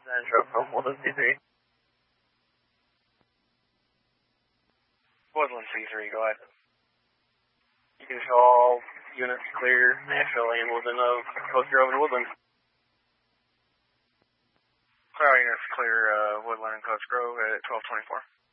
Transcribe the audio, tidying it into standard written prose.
Central from Woodland C3. Woodland C3, go ahead. You can show all units clear Nashville and Woodland of Coast Grove and Woodland. All units clear Woodland and Coast Grove at 1224.